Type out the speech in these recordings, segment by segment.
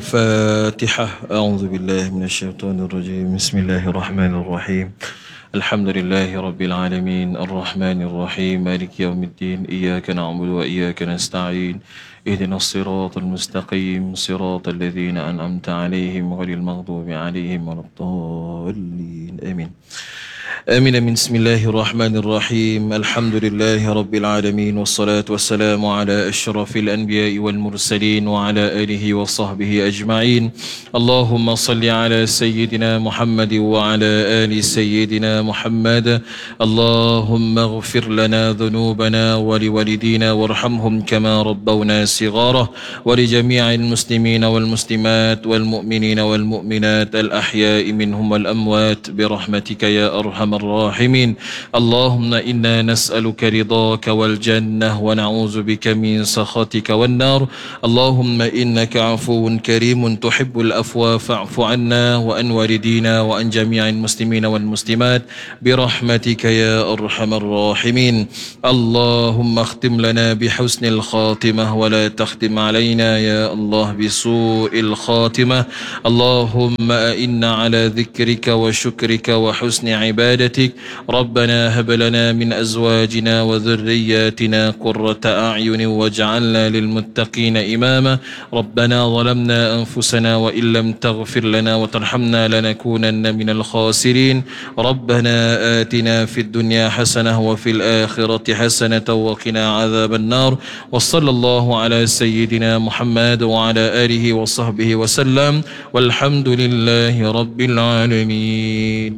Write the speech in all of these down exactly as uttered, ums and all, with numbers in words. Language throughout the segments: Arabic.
فاتحة. أعوذ بالله من الشيطان الرجيم. بسم الله الرحمن الرحيم. الحمد لله رب العالمين الرحمن الرحيم مالك يوم الدين. إياك نعبد وإياك نستعين. اهدنا الصراط المستقيم صراط الذين أنعمت عليهم غير المغضوب عليهم ولا الضالين. آمين. آمين. من بسم الله الرحمن الرحيم. الحمد لله رب العالمين والصلاة والسلام على أشرف الأنبياء والمرسلين وعلى آله وصحبه أجمعين. اللهم صل على سيدنا محمد وعلى آل سيدنا محمد. اللهم اغفر لنا ذنوبنا ولوالدينا وارحمهم كما ربونا صغارا، ولجميع المسلمين والمسلمات والمؤمنين والمؤمنات الأحياء منهم والأموات برحمتك يا أرحم الراحمين. اللهم إنا نسألك رضاك والجنة ونعوذ بك من سخطك والنار. اللهم إنك عفو كريم تحب العفو فاعف عنا وعن والدينا وعن جميع المسلمين والمسلمات برحمتك يا أرحم الراحمين. اللهم اختم لنا بحسن الخاتمة ولا تختم علينا يا الله بسوء الخاتمة. اللهم أئنا على ذكرك وشكرك وحسن عبادتك. ربنا هب لنا من أزواجنا وذرياتنا قرة أعين واجعلنا للمتقين إماما. ربنا ظلمنا أنفسنا وإن لم تغفر لنا وترحمنا لنكونن من الخاسرين. ربنا آتنا في الدنيا حسنة وفي الآخرة حسنة وقنا عذاب النار. وصلى الله على سيدنا محمد وعلى آله وصحبه وسلم والحمد لله رب العالمين.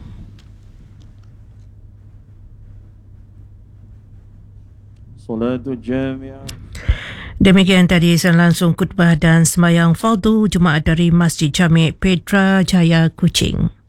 Salatul Jami'ah. Demikian tadi langsung khutbah dan sembahyang fardu Jumaat dari Masjid Jami' Petra Jaya Kuching.